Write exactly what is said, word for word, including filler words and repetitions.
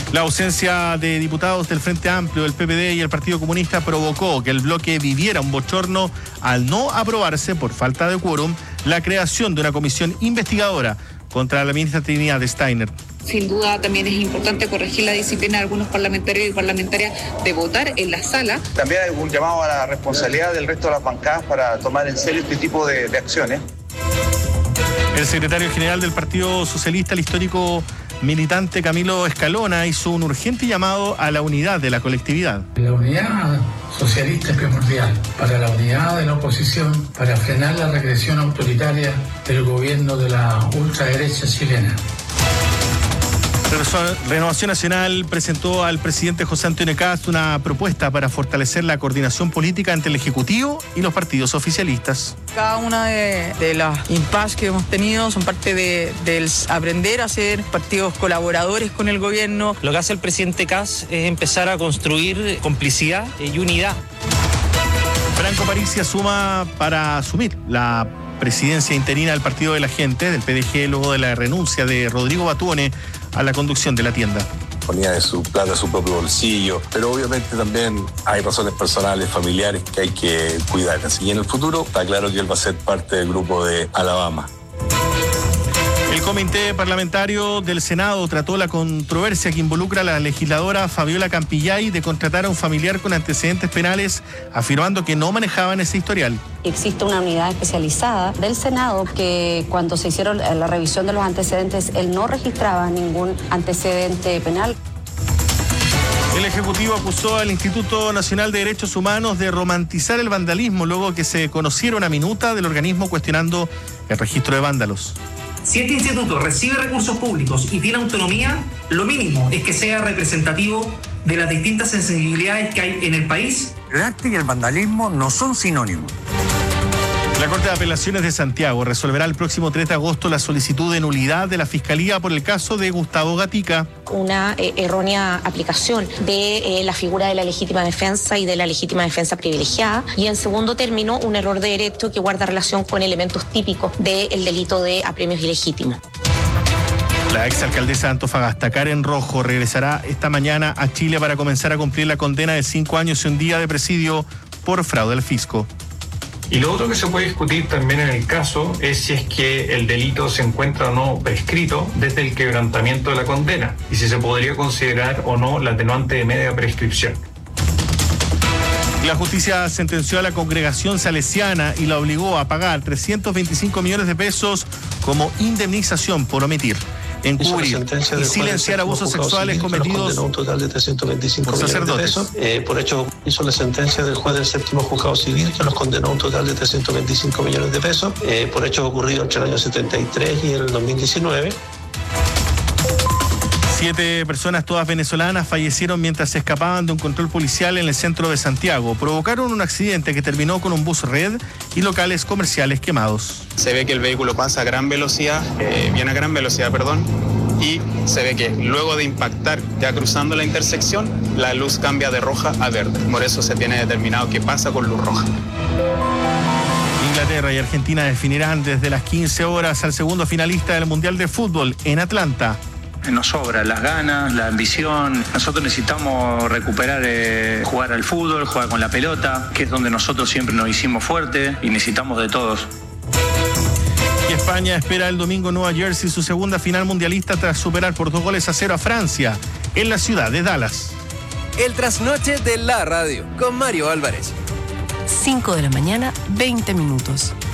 La ausencia de diputados del Frente Amplio, del P P D y el Partido Comunista provocó que el bloque viviera un bochorno al no aprobarse, por falta de quórum, la creación de una comisión investigadora contra la ministra Trinidad Steiner. Sin duda también es importante corregir la disciplina de algunos parlamentarios y parlamentarias de votar en la sala. También hay un llamado a la responsabilidad del resto de las bancadas para tomar en serio este tipo de, de acciones. El secretario general del Partido Socialista, el histórico militante Camilo Escalona, hizo un urgente llamado a la unidad de la colectividad. La unidad socialista es primordial para la unidad de la oposición, para frenar la regresión autoritaria del gobierno de la ultraderecha chilena. Renovación Nacional presentó al presidente José Antonio Kast una propuesta para fortalecer la coordinación política entre el Ejecutivo y los partidos oficialistas. Cada una de, de las impases que hemos tenido son parte de, del aprender a ser partidos colaboradores con el gobierno. Lo que hace el presidente Kast es empezar a construir complicidad y unidad. Franco Parisi asuma para asumir la presidencia interina del Partido de la Gente, del P D G, luego de la renuncia de Rodrigo Batuone a la conducción de la tienda. Ponía de su plata, de su propio bolsillo, pero obviamente también hay razones personales, familiares que hay que cuidar. Así, y en el futuro está claro que él va a ser parte del grupo de Alabama. El Comité Parlamentario del Senado trató la controversia que involucra a la legisladora Fabiola Campillay de contratar a un familiar con antecedentes penales, afirmando que no manejaban ese historial. Existe una unidad especializada del Senado que cuando se hicieron la revisión de los antecedentes, él no registraba ningún antecedente penal. El Ejecutivo acusó al Instituto Nacional de Derechos Humanos de romantizar el vandalismo luego que se conociera una minuta del organismo cuestionando el registro de vándalos. Si este instituto recibe recursos públicos y tiene autonomía, lo mínimo es que sea representativo de las distintas sensibilidades que hay en el país. El arte y el vandalismo no son sinónimos. La Corte de Apelaciones de Santiago resolverá el próximo tres de agosto la solicitud de nulidad de la Fiscalía por el caso de Gustavo Gatica. Una eh, errónea aplicación de eh, la figura de la legítima defensa y de la legítima defensa privilegiada. Y en segundo término, un error de derecho que guarda relación con elementos típicos del delito de apremios ilegítimos. La exalcaldesa de Antofagasta, Karen Rojo, regresará esta mañana a Chile para comenzar a cumplir la condena de cinco años y un día de presidio por fraude al fisco. Y lo otro que se puede discutir también en el caso es si es que el delito se encuentra o no prescrito desde el quebrantamiento de la condena y si se podría considerar o no la atenuante de media prescripción. La justicia sentenció a la congregación salesiana y la obligó a pagar trescientos veinticinco millones de pesos como indemnización por omitir, encubrir y silenciar abusos sexuales cometidos un total de trescientos veinticinco millones de pesos. Eh, por hecho, hizo la sentencia del juez del séptimo juzgado civil que los condenó a un total de trescientos veinticinco millones de pesos eh, por hechos ocurridos entre el año setenta y tres y el dos mil diecinueve. Siete personas, todas venezolanas, fallecieron mientras se escapaban de un control policial en el centro de Santiago. Provocaron un accidente que terminó con un bus red y locales comerciales quemados. Se ve que el vehículo pasa a gran velocidad, eh, viene a gran velocidad, perdón, y se ve que luego de impactar ya cruzando la intersección, la luz cambia de roja a verde. Por eso se tiene determinado que pasa con luz roja. Inglaterra y Argentina definirán desde las quince horas al segundo finalista del Mundial de Fútbol en Atlanta. Nos sobra las ganas, la ambición. Nosotros necesitamos recuperar, eh, jugar al fútbol, jugar con la pelota, que es donde nosotros siempre nos hicimos fuertes y necesitamos de todos. Y España espera el domingo en Nueva Jersey su segunda final mundialista tras superar por dos goles a cero a Francia en la ciudad de Dallas. El trasnoche de la radio con Mario Álvarez. cinco de la mañana, veinte minutos.